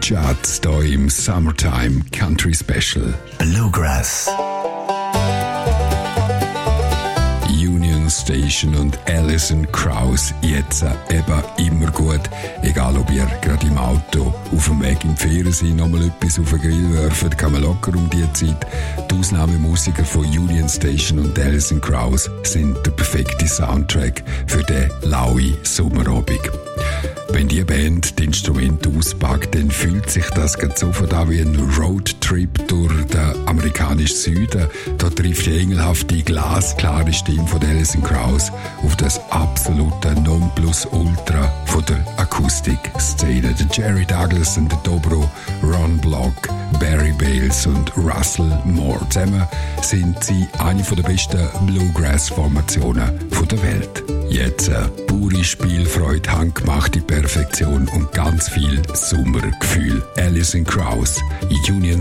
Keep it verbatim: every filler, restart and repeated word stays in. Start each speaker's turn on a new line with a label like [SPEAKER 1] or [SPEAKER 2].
[SPEAKER 1] Schatz hier im Summertime Country Special.
[SPEAKER 2] Bluegrass.
[SPEAKER 1] Union Station und Alison Krauss jetzt eben immer gut. Egal ob ihr gerade im Auto, auf dem Weg in die Ferien seid, nochmal etwas auf den Grill werfen, kann man locker um die Zeit. Die Ausnahmemusiker von Union Station und Alison Krauss sind der perfekte Soundtrack für den lauen Sommerabend. Wenn die Band die Instrumente auspackt, dann fühlt sich das gerade so von da wie ein Roadtrip durch den amerikanischen Süden. Da trifft die engelhafte, glasklare Stimme von Alison Krauss auf das absolute Nonplusultra von der Akustikszene. Der Jerry Douglas und der Dobro, Ron Block, Barry Bales und Russell Moore. Zusammen sind sie eine der besten Bluegrass-Formationen der Welt. Jetzt eine pure Spielfreude, handgemachte Perfektion und ganz viel Sommergefühl. Alison Krauss, Union